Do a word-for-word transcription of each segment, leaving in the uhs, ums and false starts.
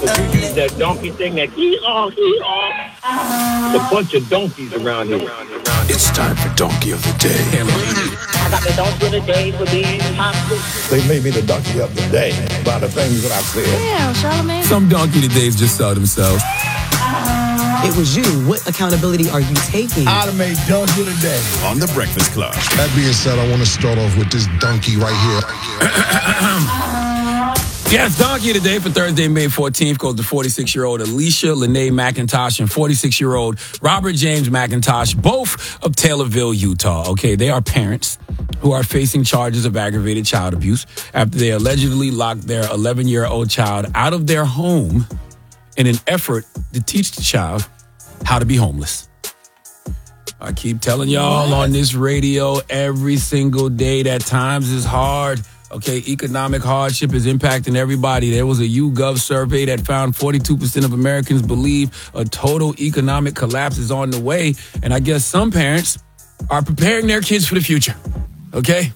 But you use that donkey thing, that hee-haw, hee-haw. A bunch of donkeys around here. It's time for Donkey of the Day. I got the donkey of the day for being possible. They made me the donkey of the day by the things that I've said. Yeah, Charlamagne. Some donkey of the days just sell themselves. It was you. What accountability are you taking? I'd have made donkey of the day On The Breakfast Club. That being said, I want to start off with this donkey right here. Yes, Donkey of the Day for Thursday, May fourteenth goes to forty-six-year-old Alicia Lene McIntosh and forty-six-year-old Robert James McIntosh, both of Taylorville, Utah. Okay, they are parents who are facing charges of aggravated child abuse after they allegedly locked their eleven-year-old child out of their home in an effort to teach the child how to be homeless. I keep telling y'all on this radio every single day that times is hard. Okay, economic hardship is impacting everybody. There was a YouGov survey that found forty-two percent of Americans believe a total economic collapse is on the way. And I guess some parents are preparing their kids for the future. Okay?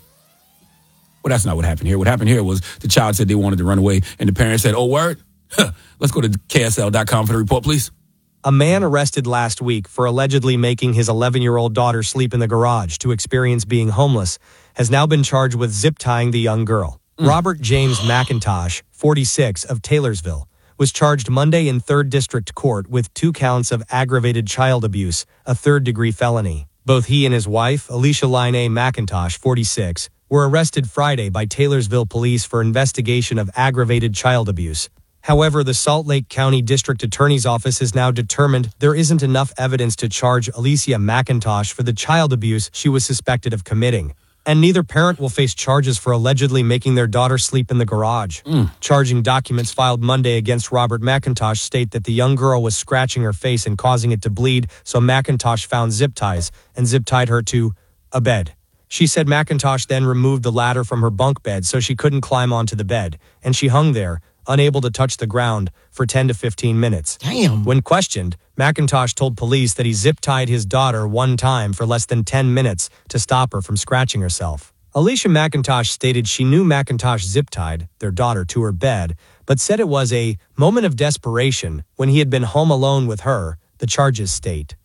Well, that's not what happened here. What happened here was the child said they wanted to run away, and the parents said, oh, word? Huh. Let's go to K S L dot com for the report, please. A man arrested last week for allegedly making his eleven-year-old daughter sleep in the garage to experience being homeless has now been charged with zip-tying the young girl. Mm. Robert James McIntosh, forty-six, of Taylorsville, was charged Monday in third District Court with two counts of aggravated child abuse, a third-degree felony. Both he and his wife, Alicia Lene McIntosh, forty-six, were arrested Friday by Taylorsville police for investigation of aggravated child abuse. However, the Salt Lake County District Attorney's Office has now determined there isn't enough evidence to charge Alicia McIntosh for the child abuse she was suspected of committing. And neither parent will face charges for allegedly making their daughter sleep in the garage. Mm. Charging documents filed Monday against Robert McIntosh state that the young girl was scratching her face and causing it to bleed, so McIntosh found zip ties and zip-tied her to a bed. She said McIntosh then removed the ladder from her bunk bed so she couldn't climb onto the bed, and she hung there, unable to touch the ground, for ten to fifteen minutes. Damn. When questioned, McIntosh told police that he zip-tied his daughter one time for less than ten minutes to stop her from scratching herself. Alicia McIntosh stated she knew McIntosh zip-tied their daughter to her bed, but said it was a moment of desperation when he had been home alone with her, the charges state.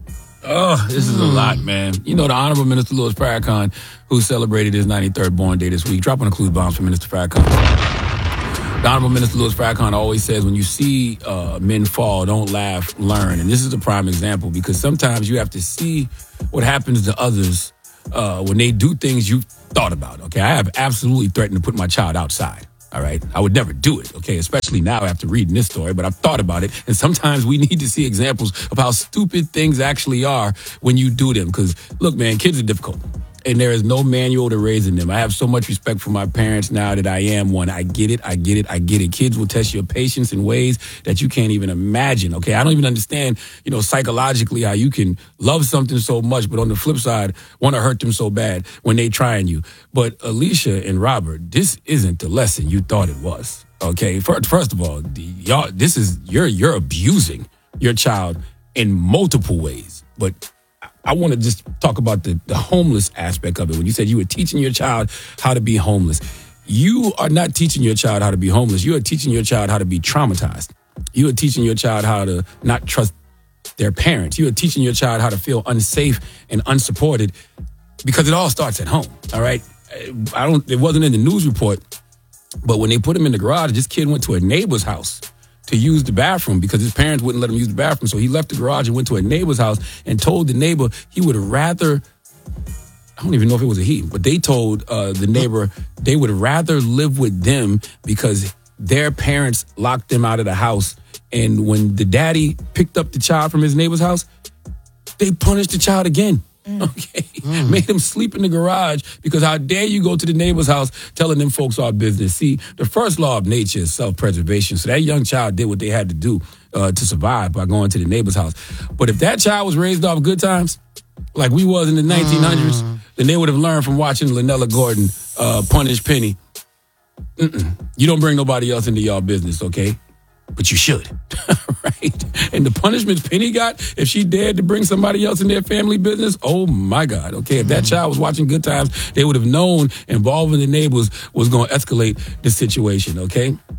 Oh, this is a lot, man. You know, the Honorable Minister Louis Farrakhan, who celebrated his ninety-third born day this week, dropping a clue bombs for Minister Farrakhan. The Honorable Minister Louis Farrakhan always says, when you see uh, men fall, don't laugh, learn. And this is a prime example because sometimes you have to see what happens to others uh, when they do things you thought about, okay? I have absolutely threatened to put my child outside, all right? I would never do it, okay, especially now after reading this story, but I've thought about it. And sometimes we need to see examples of how stupid things actually are when you do them. Because, look, man, kids are difficult. And there is no manual to raising them. I have so much respect for my parents now that I am one. I get it, I get it, I get it. Kids will test your patience in ways that you can't even imagine, okay? I don't even understand, you know, psychologically how you can love something so much, but on the flip side, want to hurt them so bad when they trying you. But Alicia and Robert, this isn't the lesson you thought it was, okay? First, first of all, the, y'all, this is, you're, you're abusing your child in multiple ways, but I want to just talk about the, the homeless aspect of it. When you said you were teaching your child how to be homeless, you are not teaching your child how to be homeless. You are teaching your child how to be traumatized. You are teaching your child how to not trust their parents. You are teaching your child how to feel unsafe and unsupported because it all starts at home, all right? I don't. It wasn't in the news report, but when they put him in the garage, this kid went to a neighbor's house to use the bathroom because his parents wouldn't let him use the bathroom. So he left the garage and went to a neighbor's house and told the neighbor he would rather, I don't even know if it was a he, but they told uh, the neighbor they would rather live with them because their parents locked them out of the house. And when the daddy picked up the child from his neighbor's house, they punished the child again. Okay, mm. Made him sleep in the garage because how dare you go to the neighbor's house telling them folks our business. See, the first law of nature is self-preservation. So that young child did what they had to do uh, to survive by going to the neighbor's house. But if that child was raised off good times, like we was in the nineteen hundreds, mm. then they would have learned from watching Lynella Gordon uh, punish Penny. Mm-mm. You don't bring nobody else into y'all business, okay? But you should, right? And the punishments Penny got, if she dared to bring somebody else in their family business, oh my God, okay? If that mm-hmm. child was watching Good Times, they would have known involving the neighbors was going to escalate the situation, okay?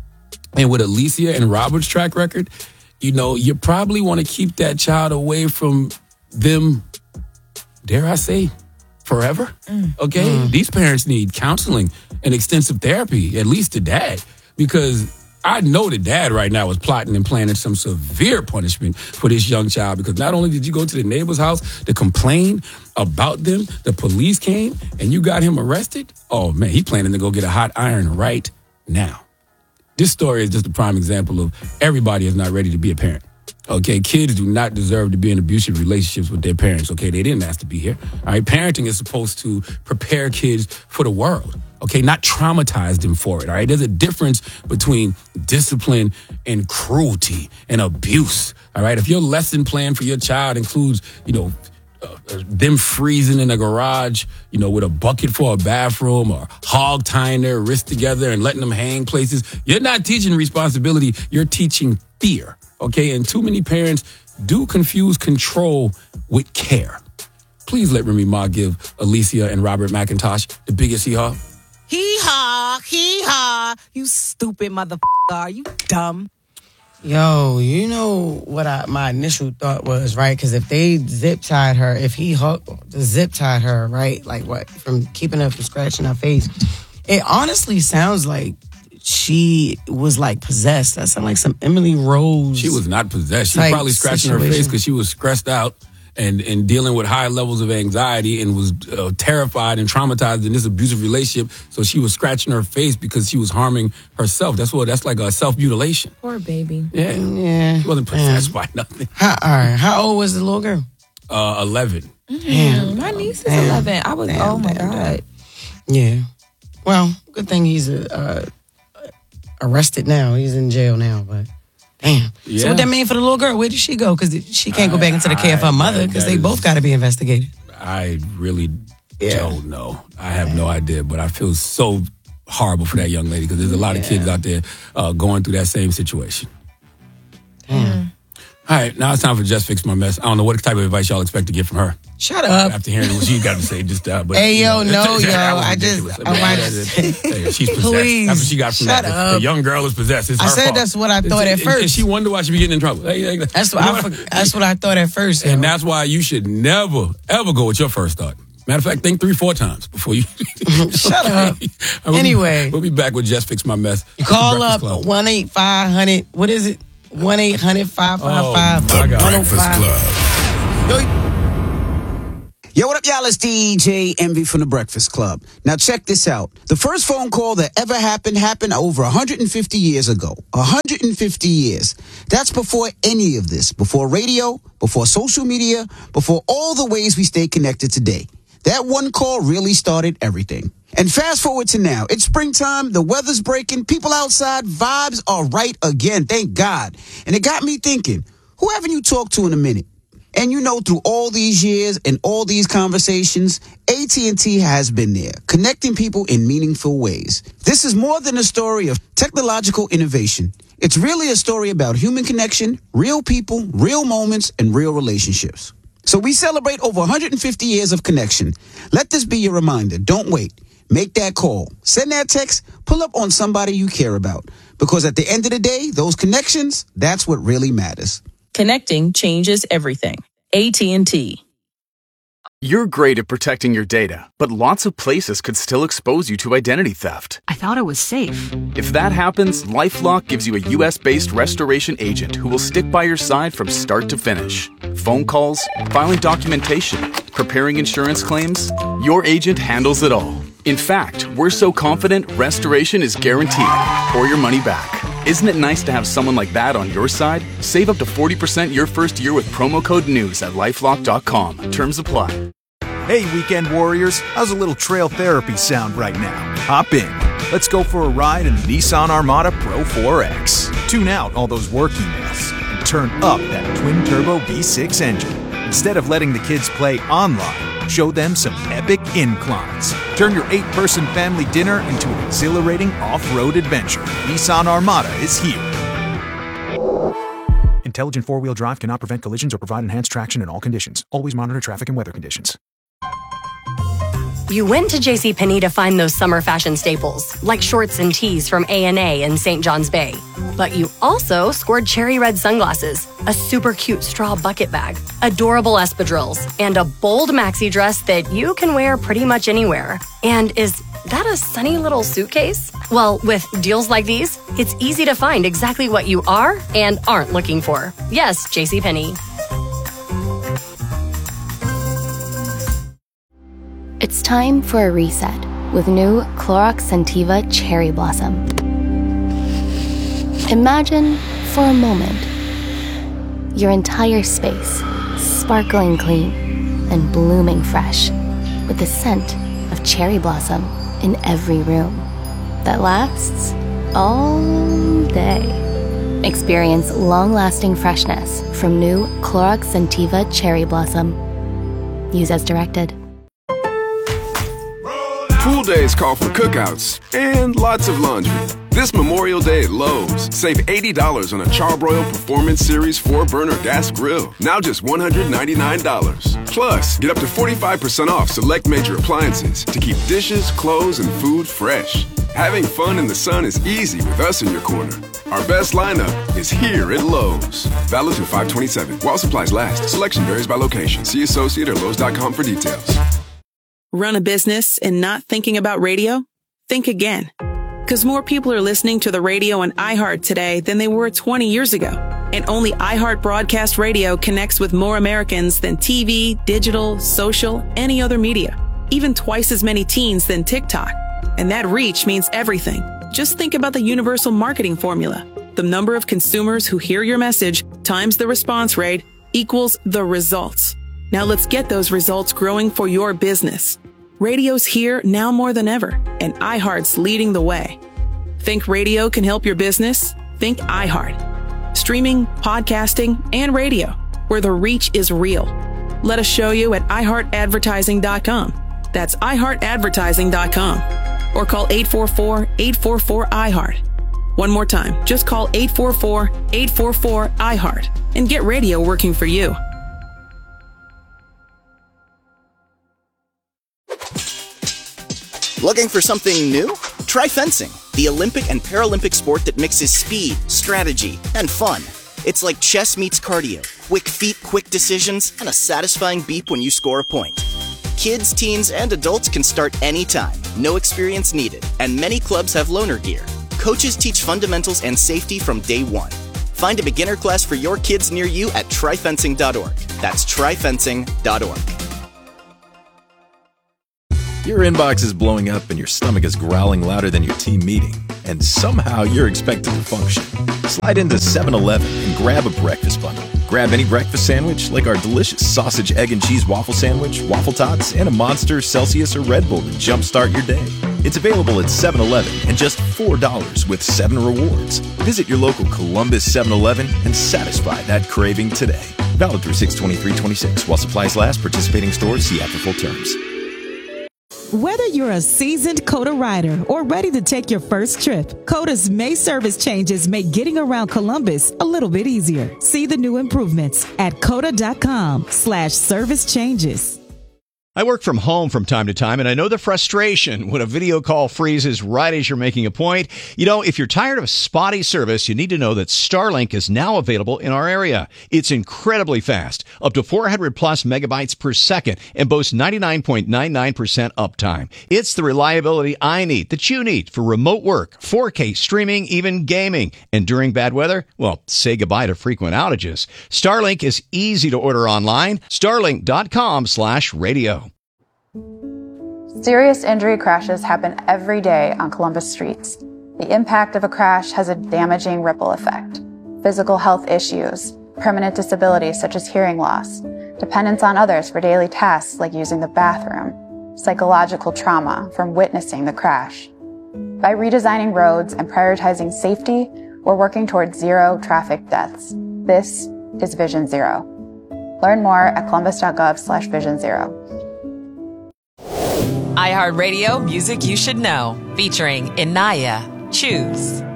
And with Alicia and Robert's track record, you know, you probably want to keep that child away from them, dare I say, forever. Mm. Okay? Mm. These parents need counseling and extensive therapy, at least the dad, because I know the dad right now is plotting and planning some severe punishment for this young child, because not only did you go to the neighbor's house to complain about them, the police came and you got him arrested. Oh, man, he planning to go get a hot iron right now. This story is just a prime example of everybody is not ready to be a parent. Okay, kids do not deserve to be in abusive relationships with their parents. Okay, they didn't ask to be here. All right, parenting is supposed to prepare kids for the world. Okay, not traumatize them for it. All right, there's a difference between discipline and cruelty and abuse. All right, if your lesson plan for your child includes, you know, uh, them freezing in a garage, you know, with a bucket for a bathroom, or hog tying their wrists together and letting them hang places, you're not teaching responsibility. You're teaching fear. Okay, and too many parents do confuse control with care. Please let Remy Ma give Alicia and Robert McIntosh the biggest hee-haw. Hee-haw, hee-haw. You stupid motherfucker. Are you dumb? Yo, you know what I, my initial thought was, right? Because if they zip tied her, if he hooked, zip tied her, right? Like what? From keeping her from scratching her face. It honestly sounds like she was like possessed. That sounded like some Emily Rose. She was not possessed. She was probably scratching situation. her face because she was stressed out and, and dealing with high levels of anxiety and was uh, terrified and traumatized in this abusive relationship. So she was scratching her face because she was harming herself. That's what. That's like a self-mutilation. Poor baby. Yeah. Yeah. She wasn't possessed by nothing. How, all right. How old was the little girl? Uh, eleven. Mm-hmm. Damn. My niece is damn. eleven. I was, damn, oh my damn, God. Yeah. Well, good thing he's uh, arrested now. He's in jail now, but... Damn. Yeah. So what that mean for the little girl? Where did she go? Because she can't go back into the care of her mother because they is, both got to be investigated. I really yeah. don't know. I have no idea, but I feel so horrible for that young lady because there's a lot yeah. of kids out there uh, going through that same situation. Damn. All right, now it's time for Just Fix My Mess. I don't know what type of advice y'all expect to get from her. Shut up. After hearing what she got to say just uh, but hey, yo, you know, no, yo. I just, I want to She's possessed. Please. That's what she got from Shut that. up. The young girl is possessed. It's I her said fault. That's what I thought it's, at first. And she wondered why she be getting in trouble. That's what, I, that's what I thought at first. And yo. that's why you should never, ever go with your first thought. Matter of fact, think three, four times before you... Shut up. We'll anyway. Be, we'll be back with Just Fix My Mess. You call up one eight five hundred, what is it? one eight hundred five five five Oh, The Breakfast Club. Yo, what up, y'all? It's D J Envy from The Breakfast Club. Now, check this out. The first phone call that ever happened happened over one hundred fifty years ago. one hundred fifty years. That's before any of this. Before radio, before social media, before all the ways we stay connected today. That one call really started everything. And fast forward to now. It's springtime. The weather's breaking. People outside. Vibes are right again. Thank God. And it got me thinking, who haven't you talked to in a minute? And you know, through all these years and all these conversations, A T and T has been there, connecting people in meaningful ways. This is more than a story of technological innovation. It's really a story about human connection, real people, real moments, and real relationships. So we celebrate over one hundred fifty years of connection. Let this be your reminder. Don't wait. Make that call. Send that text. Pull up on somebody you care about. Because at the end of the day, those connections, that's what really matters. Connecting changes everything. A T and T. You're great at protecting your data, but lots of places could still expose you to identity theft. I thought it was safe. If that happens, LifeLock gives you a U S-based restoration agent who will stick by your side from start to finish. Phone calls, filing documentation, preparing insurance claims, your agent handles it all. In fact, we're so confident restoration is guaranteed or your money back. Isn't it nice to have someone like that on your side? Save up to forty percent your first year with promo code NEWS at LifeLock dot com. Terms apply. Hey, weekend warriors. How's a little trail therapy sound right now? Hop in. Let's go for a ride in the Nissan Armada Pro four X. Tune out all those work emails and turn up that twin-turbo V six engine. Instead of letting the kids play online, show them some epic inclines. Turn your eight-person family dinner into an exhilarating off-road adventure. Nissan Armada is here. Intelligent four-wheel drive cannot prevent collisions or provide enhanced traction in all conditions. Always monitor traffic and weather conditions. You went to JCPenney to find those summer fashion staples, like shorts and tees from A and A in Saint John's Bay. But you also scored cherry red sunglasses, a super cute straw bucket bag, adorable espadrilles, and a bold maxi dress that you can wear pretty much anywhere. And is that a sunny little suitcase? Well, with deals like these, it's easy to find exactly what you are and aren't looking for. Yes, JCPenney. It's time for a reset with new Clorox Scentiva Cherry Blossom. Imagine, for a moment, your entire space sparkling clean and blooming fresh with the scent of cherry blossom in every room that lasts all day. Experience long-lasting freshness from new Clorox Scentiva Cherry Blossom. Use as directed. Pool days call for cookouts and lots of laundry. This Memorial Day at Lowe's, save eighty dollars on a Charbroil Performance Series four burner gas grill. Now just one hundred ninety-nine dollars. Plus, get up to forty-five percent off select major appliances to keep dishes, clothes, and food fresh. Having fun in the sun is easy with us in your corner. Our best lineup is here at Lowe's. Valid through five twenty-seven. While supplies last. Selection varies by location. See associate or Lowe's dot com for details. Run a business and not thinking about radio? Think again. Because more people are listening to the radio on iHeart today than they were twenty years ago. And only iHeart Broadcast Radio connects with more Americans than T V, digital, social, any other media. Even twice as many teens than TikTok. And that reach means everything. Just think about the universal marketing formula. The number of consumers who hear your message times the response rate equals the results. Now let's get those results growing for your business. Radio's here now more than ever, and iHeart's leading the way. Think radio can help your business? Think iHeart. Streaming, podcasting, and radio, where the reach is real. Let us show you at i heart advertising dot com. That's i heart advertising dot com. Or call eight four four, eight four four, I heart. One more time, just call eight four four, eight four four, I heart and get radio working for you. Looking for something new? Try fencing, the Olympic and Paralympic sport that mixes speed, strategy, and fun. It's like chess meets cardio, quick feet, quick decisions, and a satisfying beep when you score a point. Kids, teens, and adults can start anytime, no experience needed, and many clubs have loaner gear. Coaches teach fundamentals and safety from day one. Find a beginner class for your kids near you at try fencing dot org. That's try fencing dot org. Your inbox is blowing up and your stomach is growling louder than your team meeting, and somehow you're expected to function. Slide into seven eleven and grab a breakfast bundle. Grab any breakfast sandwich like our delicious sausage, egg, and cheese waffle sandwich, waffle tots, and a Monster, Celsius, or Red Bull to jumpstart your day. It's available at seven eleven and just four dollars with seven rewards. Visit your local Columbus seven eleven and satisfy that craving today. Valid through six twenty-three twenty-six. While supplies last, participating stores see app for full terms. Whether you're a seasoned Coda rider or ready to take your first trip, Coda's May service changes make getting around Columbus a little bit easier. See the new improvements at coda.com slash service changes. I work from home from time to time, and I know the frustration when a video call freezes right as you're making a point. You know, if you're tired of spotty service, you need to know that Starlink is now available in our area. It's incredibly fast, up to four hundred plus megabytes per second, and boasts ninety-nine point nine nine percent uptime. It's the reliability I need, that you need, for remote work, four K streaming, even gaming. And during bad weather, well, say goodbye to frequent outages. Starlink is easy to order online. Starlink.com slash radio. Serious injury crashes happen every day on Columbus streets. The impact of a crash has a damaging ripple effect. Physical health issues, permanent disabilities such as hearing loss, dependence on others for daily tasks like using the bathroom, psychological trauma from witnessing the crash. By redesigning roads and prioritizing safety, we're working towards zero traffic deaths. This is Vision Zero. Learn more at columbus.gov slash vision zero. iHeartRadio Music You Should Know, featuring Inaya. Choose.